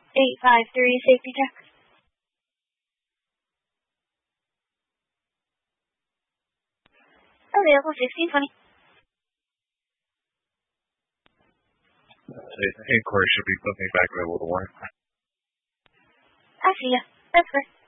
853 safety check. Available 1620. Inquiry should be putting me back available to warrant. I see ya. That's correct.